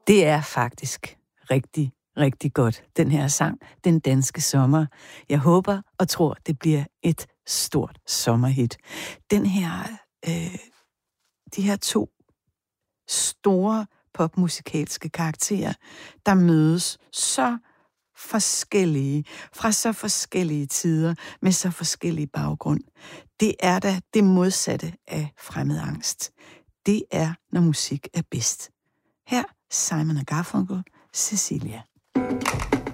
Det er faktisk rigtig, rigtig godt, den her sang, Den danske sommer. Jeg håber og tror, det bliver et stort sommerhit. Den her, de her to store popmusikalske karakterer, der mødes så forskellige, fra så forskellige tider, med så forskellige baggrund. Det er da det modsatte af fremmed angst. Det er, når musik er bedst. Her Simon & Garfunkel, Cecilia.